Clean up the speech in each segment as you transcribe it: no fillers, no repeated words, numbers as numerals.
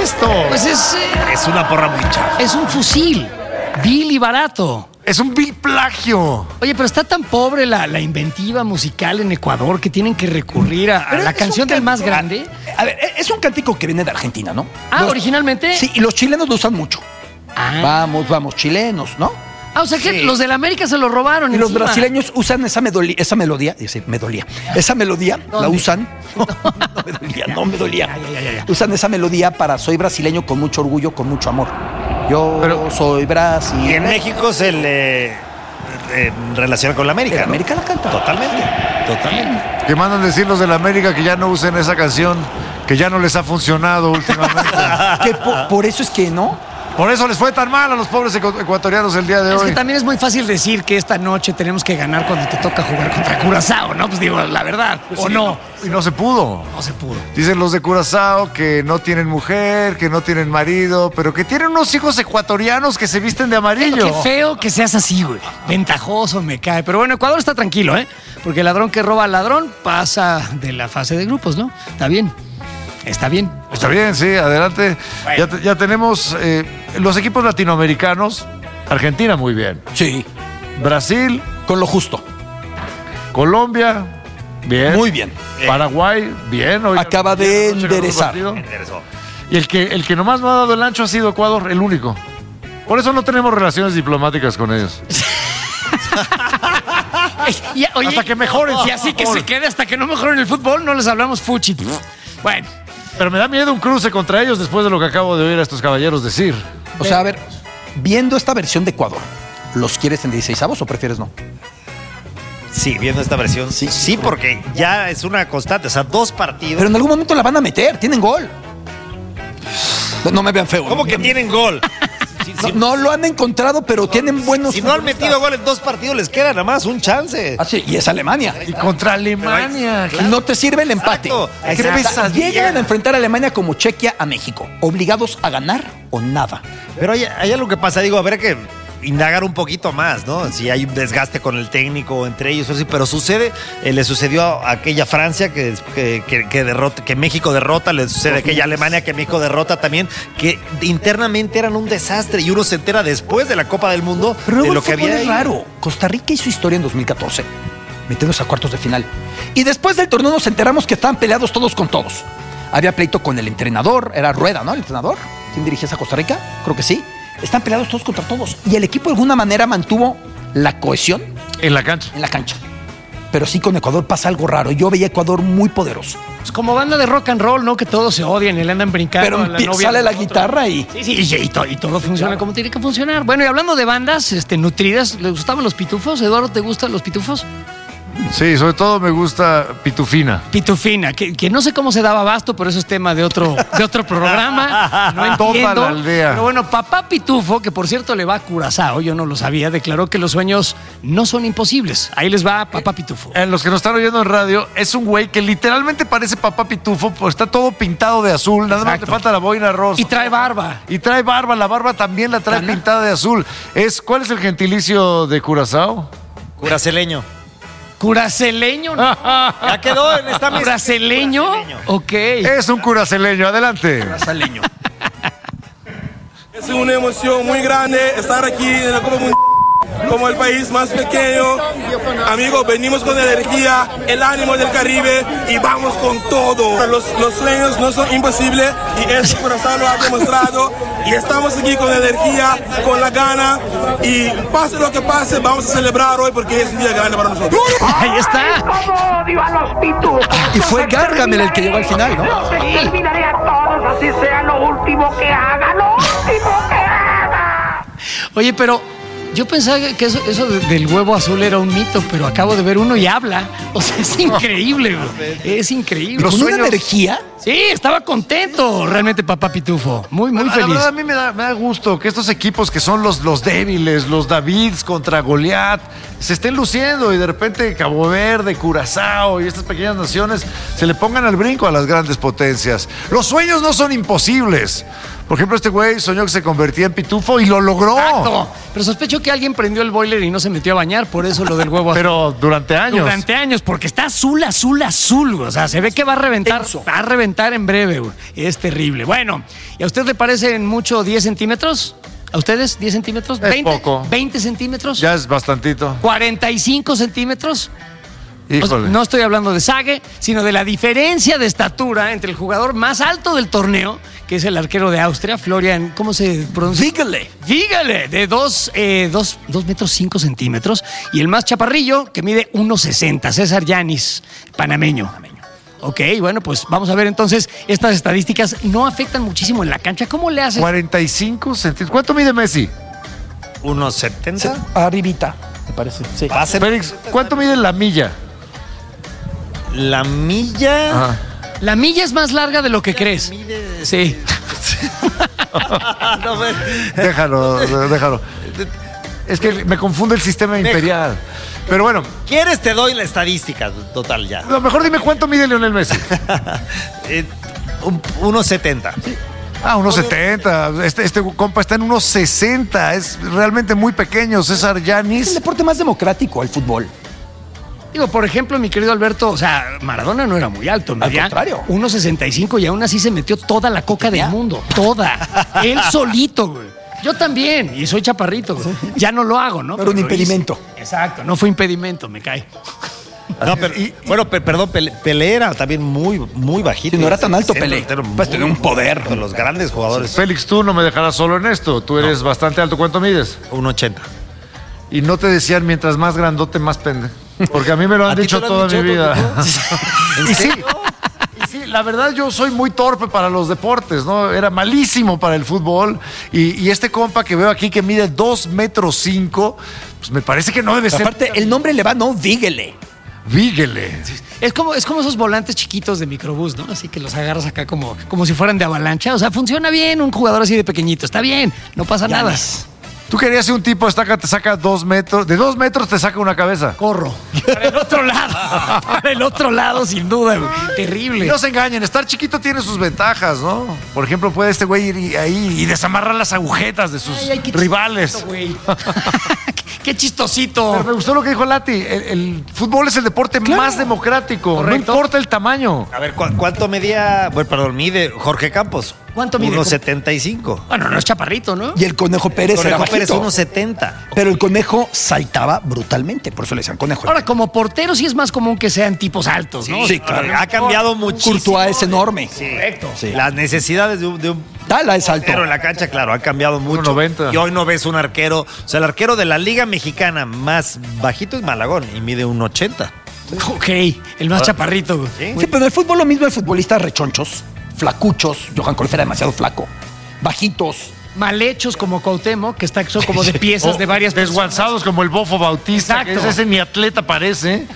esto? Pues es una porra muy chafa. es un fusil, vil y barato. Es un vil plagio. Oye, pero está tan pobre la inventiva musical en Ecuador que tienen que recurrir a Pero la es canción un del más cántico- grande. A ver, es un cántico que viene de Argentina, ¿no? Originalmente. Sí, y los chilenos lo usan mucho. Ah. Vamos, chilenos, ¿no? O sea que Sí. los de la América se lo robaron. Y los encima. brasileños usan esa melodía, esa melodía la ¿Dónde? usan. No me dolía. Ya. Usan esa melodía para soy brasileño con mucho orgullo, con mucho amor. Yo soy brasileño. Y en México se le relaciona con la América. En ¿no? América la canta. Totalmente. Que mandan decir los de la América que ya no usen esa canción, que ya no les ha funcionado últimamente. Que por eso es que no. Por eso les fue tan mal a los pobres ecuatorianos el día de Es hoy. que también es muy fácil decir que esta noche tenemos que ganar cuando te toca jugar contra Curazao, ¿no? Pues digo, la verdad. ¿O no? Y no se pudo. No se pudo. Dicen los de Curazao que no tienen mujer, que no tienen marido, pero que tienen unos hijos ecuatorianos que se visten de amarillo. Qué feo que seas así, güey. Ventajoso me cae. Pero bueno, Ecuador está tranquilo, ¿eh? Porque el ladrón que roba al ladrón pasa de la fase de grupos, ¿no? Está bien. Está bien. Está bien, sí, adelante. Bueno. Ya tenemos los equipos latinoamericanos. Argentina, muy bien. Sí. Brasil, Con lo justo. Colombia, bien. Muy bien. Paraguay, bien. Oigan, Acaba de ¿vieron anoche ganó el enderezar. partido? Y el que nomás no ha dado el ancho ha sido Ecuador, el único. Por eso no tenemos relaciones diplomáticas con ellos. Oye, Hasta que mejoren su Y así que fútbol. se quede hasta que no mejoren el fútbol, no les hablamos fuchi. Bueno. Pero me da miedo un cruce contra ellos después de lo que acabo de oír a estos caballeros decir. O sea, a ver, viendo esta versión de Ecuador, ¿los quieres en 16avos o prefieres no? Sí, viendo esta versión. Sí, porque ya es una constante. O sea, 2 partidos. Pero en algún momento la van a meter, tienen gol. No me vean feo. ¿Cómo que tienen gol? No lo han encontrado, pero tienen buenos. Si no han metido gol en 2 partidos, les queda nada más un chance. Ah, sí, y es Alemania. Y contra Alemania. No te sirve el empate. Exacto. ¿Qué Exacto. pesadilla? Llegan a enfrentar a Alemania como Chequia a México, obligados a ganar o nada. Pero hay algo que pasa, digo, habrá que indagar un poquito más, ¿no? Si hay un desgaste con el técnico entre ellos, así, pero sucede, le sucedió a aquella Francia que México derrota, le sucede a aquella Alemania que México derrota también, que internamente eran un desastre y uno se entera después de la Copa del Mundo Pero de luego lo el que fútbol había es ahí. raro. Costa Rica hizo historia en 2014, metiéndose a cuartos de final. Y después del torneo nos enteramos que estaban peleados todos con todos. Había pleito con el entrenador, era Rueda, ¿no? El entrenador. ¿Quién dirigía esa Costa Rica? Creo que sí. Están peleados todos contra todos. Y el equipo de alguna manera mantuvo la cohesión En la cancha. en la cancha. Pero sí con Ecuador pasa algo raro. Yo veía a Ecuador muy poderoso. Es como banda de rock and roll, ¿no? Que todos se odian y le andan brincando. Pero a la novia sale del la otro. guitarra y... Sí, y todo funciona como tiene que funcionar. Bueno, y hablando de bandas nutridas, ¿les gustaban los pitufos? Eduardo, ¿te gustan los pitufos? Sí, sobre todo me gusta Pitufina. Pitufina, que no sé cómo se daba abasto, pero eso es tema de otro programa. No Toda entiendo. la aldea. Pero bueno, papá Pitufo, que por cierto le va a Curazao, yo no lo sabía, declaró que los sueños no son imposibles. Ahí les va papá Pitufo. Los que nos están oyendo en radio, es un güey que literalmente parece Papá Pitufo, pues está todo pintado de azul, nada más Exacto. le falta la boina rosa. Y trae barba. Y trae barba, la barba también la trae pintada de azul. ¿Cuál es el gentilicio de Curazao? Curaceleño. Curaceleño, ¿no? Ya quedó en esta mesa. ¿Curaceleño? Ok. Es un curaceleño, adelante. Saleño. Es una emoción muy grande estar aquí en la Copa Mundial como el país más pequeño. Amigos, venimos con energía, el ánimo del Caribe y vamos con todo. Los sueños no son imposibles y este Curazao lo ha demostrado y estamos aquí con energía, con la gana y pase lo que pase, vamos a celebrar hoy porque es un día grande para nosotros. Ahí está. ¡Cómo odio a los pitufos! Y fue Gargamel el que llegó al final, ¿no? Los exterminaré a todos, así sea lo último que haga, lo último que haga. Oye, pero yo pensaba que eso del huevo azul era un mito, pero acabo de ver uno y habla. O sea, es increíble, güey. Es increíble. Con sueños- una energía. Sí, estaba contento realmente papá Pitufo. Muy La feliz. verdad, a mí me da gusto que estos equipos que son los débiles, los Davids contra Goliat, se estén luciendo y de repente Cabo Verde, Curazao y estas pequeñas naciones se le pongan al brinco a las grandes potencias. Los sueños no son imposibles. Por ejemplo, este güey soñó que se convertía en pitufo y lo logró. Exacto. Pero sospecho que alguien prendió el boiler y no se metió a bañar, por eso lo del huevo azul. Pero durante años. Durante años, porque está azul. O sea, se ve que va a reventar. Tenso. Va a reventar reventar en breve, güey. Es terrible. Bueno, ¿y a usted le parecen mucho 10 centímetros? ¿A ustedes 10 centímetros? Es 20, poco. 20 centímetros. Ya es bastantito. 45 centímetros. Híjole. O sea, no estoy hablando de sague, sino de la diferencia de estatura entre el jugador más alto del torneo, que es el arquero de Austria, Florian, ¿cómo se pronuncia? Vígale, de 2 metros 5 centímetros, y el más chaparrillo, que mide 1,60, César Yanis, panameño. Ok, bueno, pues vamos a ver entonces, estas estadísticas no afectan muchísimo en la cancha. ¿Cómo le haces? 45 centímetros. ¿Cuánto mide Messi? 1.70. Arribita, me parece. Sí. Félix, ¿cuánto mide la milla? La milla. Ajá. La milla es más larga de lo que crees. Sí. No, me- Déjalo. Es que me confunde el sistema imperial. Pero bueno, ¿Quieres? Te doy la estadística total ya. no, mejor dime cuánto mide Lionel Messi. 1.70. Ah, 1.70. Este compa está en 1.60. Es realmente muy pequeño. César Es el Yanis. deporte más democrático, el fútbol. Digo, por ejemplo, mi querido Alberto, o sea, Maradona no era muy alto, medía contrario. 1.65 y aún así se metió toda la coca del mundo, toda. Él solito, güey. Yo también, y soy chaparrito, güey. Ya no lo hago, ¿no? No era un Pero lo impedimento. hice. Exacto, no fue impedimento, me cae. No, pero, perdón, Pelé era también muy bajito. Sí, no era tan alto, Centro Pelé. delantero Pues tenía un poder. De los grandes jugadores. Félix, tú no me dejarás solo en esto. Tú eres bastante alto. ¿Cuánto mides? 1.80. Y no te decían mientras más grandote, más pende. Porque a mí me lo ¿A han ti dicho te lo han toda mi dicho, vida. ¿En serio? Y sí, la verdad yo soy muy torpe para los deportes, ¿no? Era malísimo para el fútbol. Y este compa que veo aquí que mide 2.5 metros, pues me parece que no debe ser. Aparte, el nombre le va, no, Víguele. Víguele. Es como esos volantes chiquitos de microbús, ¿no? Así que los agarras acá como si fueran de avalancha. O sea, funciona bien un jugador así de pequeñito. Está bien, no pasa nada. Tú querías ser un tipo, te saca 2 metros. De 2 metros te saca una cabeza. Corro. Para el otro lado. Para el otro lado, sin duda, güey. Terrible. Y no se engañen, estar chiquito tiene sus ventajas, ¿no? Por ejemplo, puede este güey ir ahí y desamarrar las agujetas de sus Ay, qué rivales. chistosito, güey. Qué chistosito. Pero me gustó lo que dijo Lati. El fútbol es el deporte más democrático. Correcto. No importa el tamaño. A ver, ¿cuánto medía? Bueno, perdón, mide Jorge Campos. ¿Cuánto mide? 1.75. Bueno, no es chaparrito, ¿no? Y el Conejo Pérez era Conejo Pérez bajito. 1.70. Pero el Conejo saltaba brutalmente, por eso le decían Conejo. Ahora, como portero sí es más común que sean tipos altos, ¿no? Sí, claro. Ha cambiado muchísimo. Courtois es enorme. Correcto. Sí. Las necesidades de un Tala es alto. portero en la cancha, claro, han cambiado mucho. 1.90. Y hoy no ves un arquero. O sea, el arquero de la Liga Mexicana más bajito es Malagón y mide 1.80. Ok, el más chaparrito, güey. ¿Sí? Sí, pero en el fútbol lo mismo hay futbolistas rechonchos, flacuchos. Johan Cruyff era demasiado flaco. Bajitos. Mal hechos como Cuauhtémoc, que son como de piezas de varias personas. Desguanzados como el Bofo Bautista, Exacto. que ese ni atleta parece.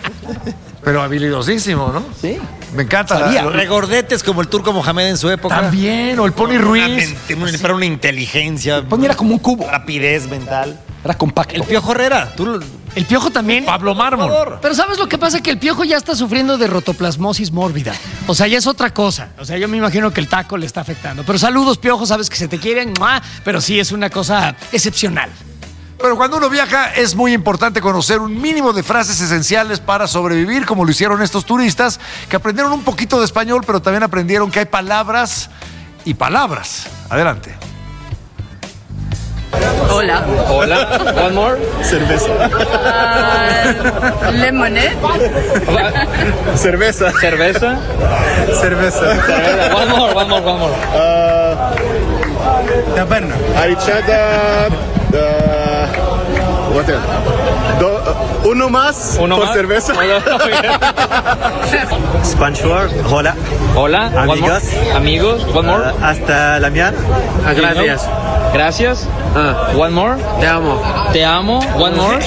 Pero habilidosísimo, ¿no? Sí. Me encanta. Sabía. Regordetes como el Turco Mohamed en su época. También, o el Pony Ruiz. Para una inteligencia. Pues era como un cubo. Rapidez mental. Era compacto. El Piojo Herrera. El Piojo también. Pablo Mármol. Pero ¿sabes lo que pasa? Que el Piojo ya está sufriendo de rotoplasmosis mórbida. O sea, ya es otra cosa. O sea, yo me imagino que el taco le está afectando. Pero saludos, Piojo, sabes que se te quieren, ¡mua! Pero sí es una cosa excepcional. Pero cuando uno viaja es muy importante conocer un mínimo de frases esenciales para sobrevivir, como lo hicieron estos turistas, que aprendieron un poquito de español, pero también aprendieron que hay palabras y palabras. Adelante. Hola. Hola. One more. Cerveza. Lemonade. Cerveza. Cerveza. Cerveza. One more. Taberna. Arichada. What else? Uno más Uno por más. cerveza. Spanchwar, hola. Hola. One more. Amigas. Amigos. One more. Hasta la mañana. Gracias. Gracias. One more. Te amo. Te amo. One more.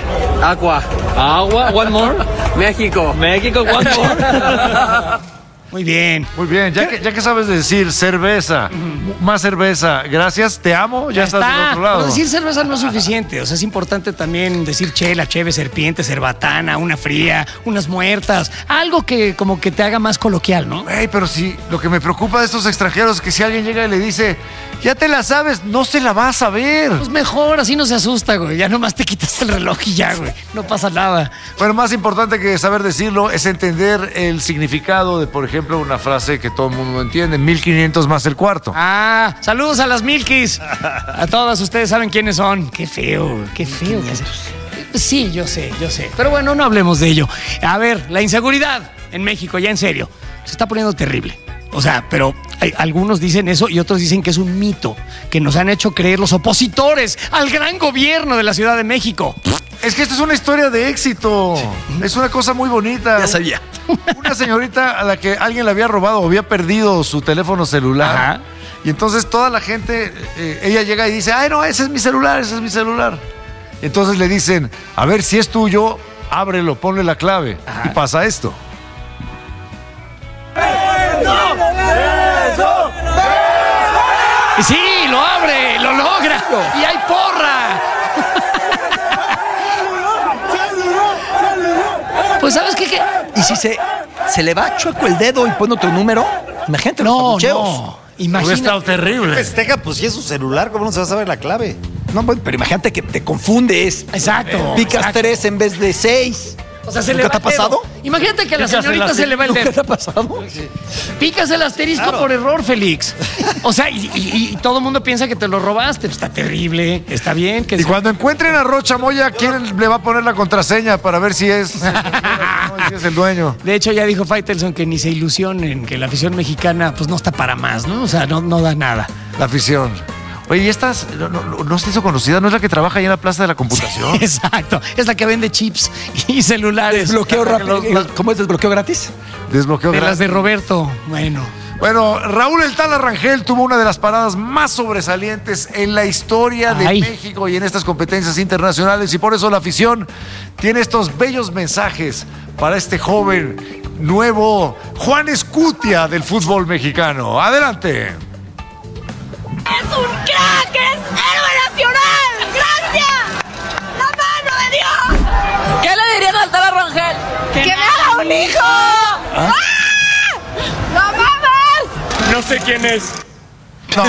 Agua. Agua. One more. México. México. One more. Muy bien. Muy bien, ya que sabes decir cerveza, más cerveza, gracias, te amo, ya estás del otro lado. Pero decir cerveza no es suficiente. O sea, es importante también decir chela, cheve, serpiente, cerbatana, una fría, unas muertas. Algo que como que te haga más coloquial, ¿no? Ey, pero sí, lo que me preocupa de estos extranjeros es que si alguien llega y le dice, ya te la sabes, no se la vas a ver. Pues mejor, así no se asusta, güey. Ya nomás te quitas el reloj y ya, güey. No pasa nada. Bueno, más importante que saber decirlo es entender el significado de, por ejemplo, una frase que todo el mundo entiende, 1500 más el cuarto. Ah, saludos a las Milkis. A todas ustedes saben quiénes son. Qué feo, qué feo. Sí, yo sé. Pero bueno, no hablemos de ello. A ver, la inseguridad en México, ya en serio, se está poniendo terrible. O sea, pero algunos dicen eso y otros dicen que es un mito que nos han hecho creer los opositores al gran gobierno de la Ciudad de México. Es que esto es una historia de éxito. Es una cosa muy bonita. Ya sabía. Una señorita a la que alguien le había robado o había perdido su teléfono celular. Ajá. Y entonces toda la gente, ella llega y dice, ay, no, ese es mi celular. Y entonces le dicen, a ver, si es tuyo, ábrelo, ponle la clave. Ajá. Y pasa esto. Y sí, lo abre, lo logra. Y hay porra. Pues, ¿sabes qué? Y si se le va chueco el dedo y pone otro número, imagínate los abucheos. No. Hubiera Imagínate. estado terrible. Festeja, pues si es su celular, ¿cómo no se va a saber la clave? No, bueno, pero imagínate que te confundes. Exacto. Picas exacto. 3 en vez de 6. O sea, se ¿Nunca le va te ha el dedo. pasado? Imagínate que a la Picas el señorita se le va el ¿Nunca dedo. te ha pasado? Picas el asterisco Claro. por error, Félix. O sea, y todo el mundo piensa que te lo robaste. Pues está terrible. Está bien. Que Y cuando encuentren a Rocha Moya, ¿quién le va a poner la contraseña para ver si es, si es el dueño? De hecho, ya dijo Faitelson que ni se ilusionen, que la afición mexicana pues no está para más, ¿no? O sea, no da nada. La afición. Oye, ¿y estas no se hizo conocida? ¿No es la que trabaja ahí en la Plaza de la Computación? Exacto. Es la que vende chips y celulares. Desbloqueo rápido. ¿Cómo es desbloqueo gratis? Desbloqueo De las gratis. de Roberto. Bueno. Bueno, Raúl El Tala Rangel tuvo una de las paradas más sobresalientes en la historia de Ay. México y en estas competencias internacionales, y por eso la afición tiene estos bellos mensajes para este joven nuevo Juan Escutia del fútbol mexicano. Adelante. ¡Es un crack! ¡Es héroe nacional! ¡Gracias! ¡La mano de Dios! ¿Qué le dirían al Tala Rangel? ¡Que me haga un hijo! ¡Ah! ¡No mames! No sé quién es. No.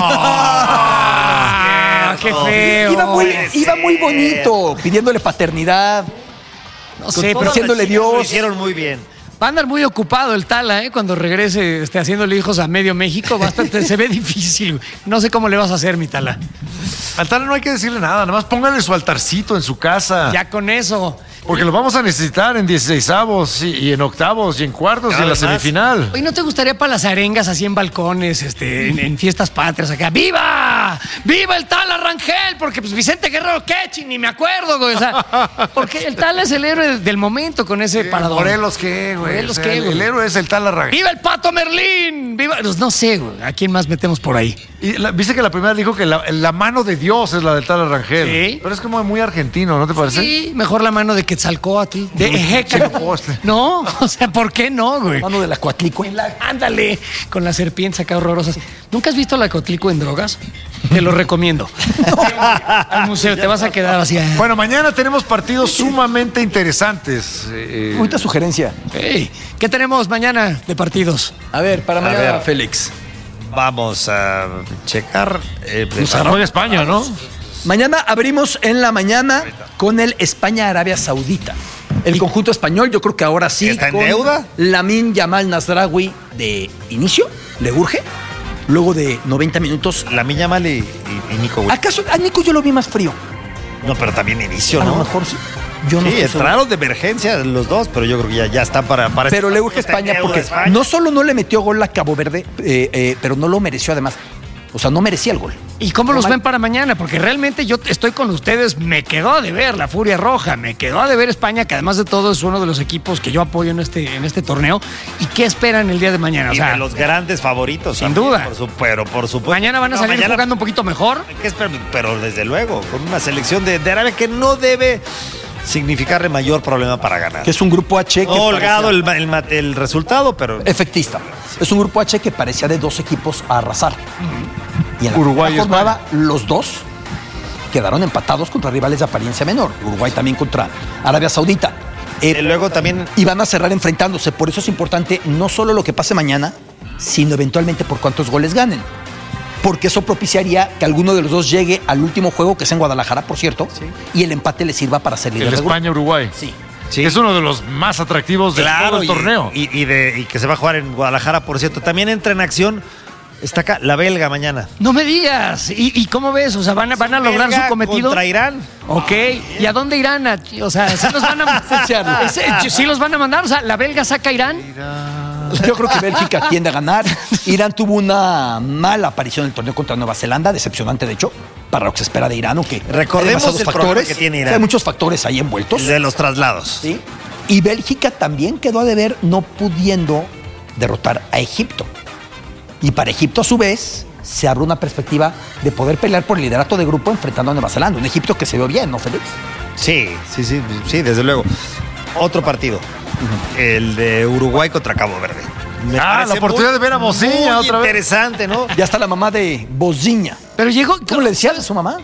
¡Qué feo! Iba muy bonito, pidiéndole paternidad, No sé, pero diciéndole Lo Dios. hicieron muy bien. va a andar muy ocupado el Tala, cuando regrese haciéndole hijos a medio México. Bastante, se ve difícil. No sé cómo le vas a hacer, mi Tala. Al Tala no hay que decirle nada, nada más póngale su altarcito en su casa. Ya con eso. Porque lo vamos a necesitar en 16avos y en octavos y en cuartos y en la Además. semifinal. Oye, ¿no te gustaría para las arengas así en balcones, en fiestas patrias acá? ¡Viva! ¡Viva el Tala Rangel! Porque pues Vicente Guerrero Quechi, ni me acuerdo, güey. O sea, porque el Tala es el héroe del momento con ese parador. Morelos, ¿qué, güey? Morelos, O sea, ¿qué, güey? el héroe es el Tala Rangel. ¡Viva el Pato Merlín! ¡Viva! Pues, no sé, güey. ¿A quién más metemos por ahí? Y viste que la primera dijo que la mano de Dios es la del Tala Rangel. Sí. Pero es como muy argentino, ¿no te parece? Sí, mejor la mano de Quetzalcóatl. De Ejeca. Chiloposte. No, o sea, ¿por qué no, güey? Mano de la Coatlicue. Ándale, con las serpientes acá horrorosas. ¿Nunca has visto la Coatlicue en drogas? Te lo recomiendo. Al museo, te vas a quedar así. Bueno, mañana tenemos partidos sumamente interesantes. Mucha sugerencia. Ey, ¿qué tenemos mañana de partidos? A ver, para mañana, ver. Félix. Vamos a checar. Juega España, ¿no? Mañana abrimos en la mañana con el España-Arabia Saudita. El conjunto español, yo creo que ahora sí. ¿Está en con deuda? Lamine Yamal Nasraoui de inicio, le urge. Luego de 90 minutos. La Miña Mal y Nico Williams. ¿Acaso a Nico yo lo vi más frío? No, pero también inicio, A lo ¿no? mejor sí. Yo no Sí, estoy seguro. entraron de emergencia los dos, pero yo creo que ya están para Pero este le urge partido. España Está en porque deuda España. no solo no le metió gol a Cabo Verde, pero no lo mereció además. O sea, no merecía el gol. ¿Y cómo los Normal. ven para mañana? Porque realmente yo estoy con ustedes. Me quedó de ver la Furia Roja, me quedó de ver España, que además de todo es uno de los equipos que yo apoyo en este torneo. ¿Y qué esperan el día de mañana? O Y sea, de los grandes favoritos. sin también, duda. Pero por supuesto. mañana van a salir mañana- jugando un poquito mejor. ¿Qué esperan? Pero desde luego, con una selección de Arabia que no debe significarle mayor problema para ganar. Que es un grupo H que Holgado parecía el resultado, pero efectista. Es un grupo H que parecía de 2 equipos a arrasar. Y en la Uruguay y primera jornada, los dos quedaron empatados contra rivales de apariencia menor. Uruguay también contra Arabia Saudita. luego también... Y van a cerrar enfrentándose. Por eso es importante no solo lo que pase mañana, sino eventualmente por cuántos goles ganen. Porque eso propiciaría que alguno de los dos llegue al último juego, que es en Guadalajara, por cierto, y el empate le sirva para ser líder El de grupo. España-Uruguay. Sí. Sí. Es uno de los más atractivos de todo el torneo. Y que se va a jugar en Guadalajara, por cierto. También entra en acción, está acá, la belga mañana. No me digas. ¿Y cómo ves? O sea, ¿van a lograr Belga su cometido? Contra Irán. Ok. ¿Y a dónde irán? O sea, ¿sí los van a ¿sí los van a mandar? O sea, ¿la belga saca a Irán? Yo creo que Bélgica tiende a ganar. Irán tuvo una mala aparición en el torneo contra Nueva Zelanda, decepcionante de hecho, para lo que se espera de Irán, aunque Recordemos hay el problema que tiene Irán. Hay muchos factores ahí envueltos. De los traslados. ¿Sí? Y Bélgica también quedó a deber no pudiendo derrotar a Egipto. Y para Egipto, a su vez, se abre una perspectiva de poder pelear por el liderato de grupo enfrentando a Nueva Zelanda. Un Egipto que se vio bien, ¿no, Félix? Sí, desde luego. Otro partido. El de Uruguay contra Cabo Verde. Me La parece oportunidad de ver a Boziña muy otra vez. interesante, ¿no? Ya está la mamá de Boziña. Pero llegó... ¿Cómo le decías a su mamá?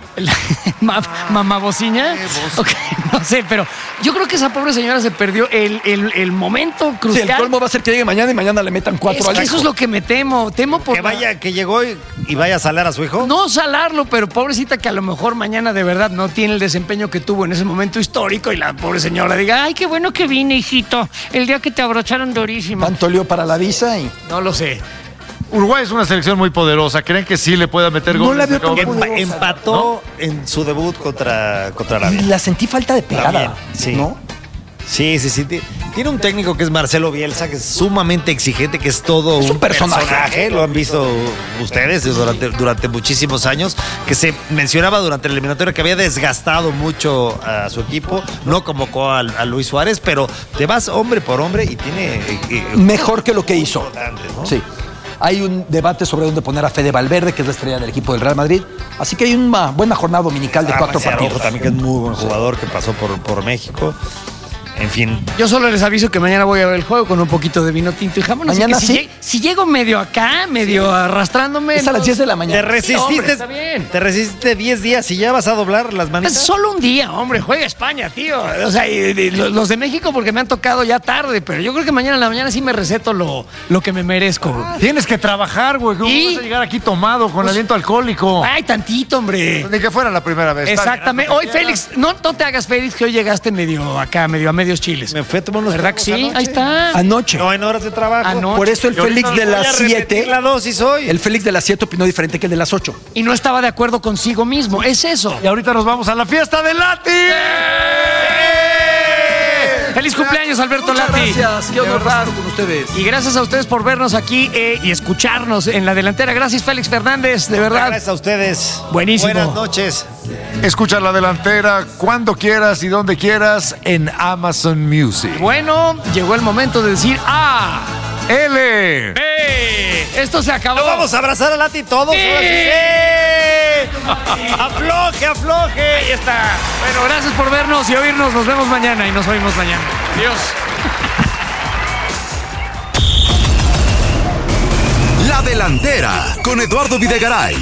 ¿Mamá Bociña? Ok, no sé, pero yo creo que esa pobre señora se perdió el momento Sí, crucial. el colmo va a ser que llegue mañana y mañana le metan 4 Es al que eso es lo que me temo. Temo por... Que llegó y vaya a salar a su hijo. No salarlo, pero pobrecita que a lo mejor mañana de verdad no tiene el desempeño que tuvo en ese momento histórico y la pobre señora diga, ay, qué bueno que vine, hijito, el día que te abrocharon durísimo. Tanto lío para la visa y... No lo sé. Uruguay es una selección muy poderosa. ¿Creen que sí le pueda meter No goles? la veo a Cabo tan Verde? poderosa. Empató en su debut contra Arabia. Y la sentí falta de pegada, También, sí. ¿no? Sí. Tiene un técnico que es Marcelo Bielsa, que es sumamente exigente, que es todo Es un personaje. Lo han visto ustedes durante muchísimos años, que se mencionaba durante el eliminatorio que había desgastado mucho a su equipo. No convocó a Luis Suárez, pero te vas hombre por hombre y tiene... Mejor que lo que hizo. importante, ¿no? Sí. Hay un debate sobre dónde poner a Fede Valverde, que es la estrella del equipo del Real Madrid. Así que hay una buena jornada dominical de 4 Ramón partidos. también, que es muy buen jugador, que pasó por México. En fin. Yo solo les aviso que mañana voy a ver el juego con un poquito de vino tinto y jamón. Así ¿Mañana que sí? si llego medio acá, medio arrastrándome... Es a las 10 de la mañana. Te resististe, hombre, está bien. te resististe 10 días y ya vas a doblar las Es manitas. solo un día, hombre, juega España, tío. O sea, y los de México porque me han tocado ya tarde, pero yo creo que mañana en la mañana sí me receto lo que me merezco. Tienes que trabajar, güey. ¿Cómo ¿Y? vas a llegar aquí tomado, con aliento alcohólico? Ay, tantito, hombre. Ni que fuera la primera vez. Exactamente. Hoy, Félix, no te hagas, Félix, que hoy llegaste medio acá, medio a medios chiles. Me fue a tomar unos ¿Verdad que tragos sí? anoche. Ahí está. Anoche. No, en horas de trabajo. Anoche. Por eso el Y ahorita Félix de voy a las repetir 7. la dosis hoy. El Félix de las 7 opinó diferente que el de las 8. Y no estaba de acuerdo consigo mismo. Es eso. Y ahorita nos vamos a la fiesta de Lati. ¡Feliz cumpleaños, Alberto Muchas Lati! gracias. Qué honor estar con ustedes. Y gracias a ustedes por vernos aquí y escucharnos en la delantera. Gracias, Félix Fernández, de verdad. Gracias a ustedes. Buenísimo. Buenas noches. Escucha la delantera cuando quieras y donde quieras en Amazon Music. Bueno, llegó el momento de decir ¡ah! L. Esto se acabó. ¿No vamos a abrazar a Lati todos? ¡Sí! Ahora sí. ¡Afloje, afloje! Ahí está. Bueno, gracias por vernos y oírnos. Nos vemos mañana y nos oímos mañana. Adiós. La delantera con Eduardo Videgaray.